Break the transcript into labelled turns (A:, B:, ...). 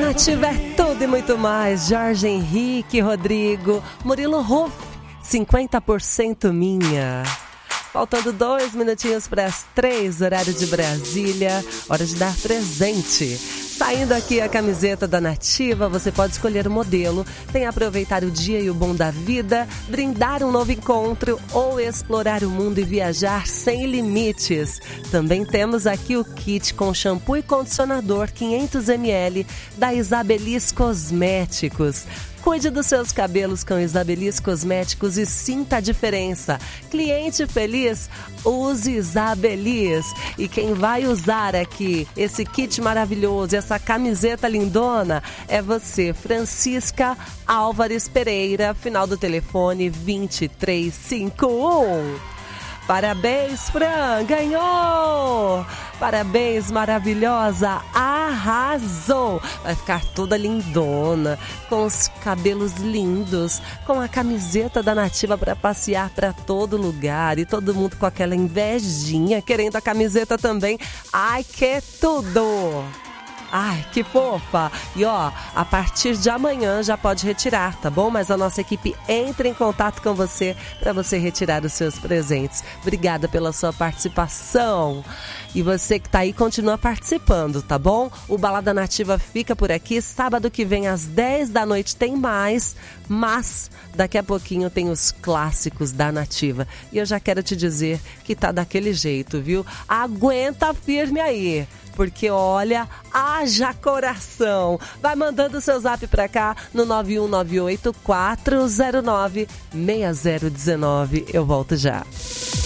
A: Nativa é tudo e muito mais. Jorge Henrique, Rodrigo, Murilo Huff, 50% minha. Faltando 2 minutinhos para as 3, horário de Brasília, hora de dar presente. Saindo aqui a camiseta da Nativa, você pode escolher o modelo, tem aproveitar o dia e o bom da vida, brindar um novo encontro ou explorar o mundo e viajar sem limites. Também temos aqui o kit com shampoo e condicionador 500 ml da Isabelis Cosméticos. Cuide dos seus cabelos com Isabelis Cosméticos e sinta a diferença. Cliente feliz, use Isabelis. E quem vai usar aqui esse kit maravilhoso, essa camiseta lindona, é você, Francisca Álvares Pereira, final do telefone 2351. Parabéns, Fran, ganhou! Parabéns, maravilhosa, arrasou! Vai ficar toda lindona, com os cabelos lindos, com a camiseta da Nativa para passear para todo lugar e todo mundo com aquela invejinha querendo a camiseta também. Ai, que tudo! Ai, que fofa! E ó, a partir de amanhã já pode retirar, tá bom? Mas a nossa equipe entra em contato com você para você retirar os seus presentes. Obrigada pela sua participação. E você que tá aí, continua participando, tá bom? O Balada Nativa fica por aqui. Sábado que vem, às 10 da noite, tem mais. Mas daqui a pouquinho tem os clássicos da Nativa. E eu já quero te dizer que tá daquele jeito, viu? Aguenta firme aí. Porque olha, haja coração. Vai mandando o seu zap pra cá no 9198-409-6019. Eu volto já.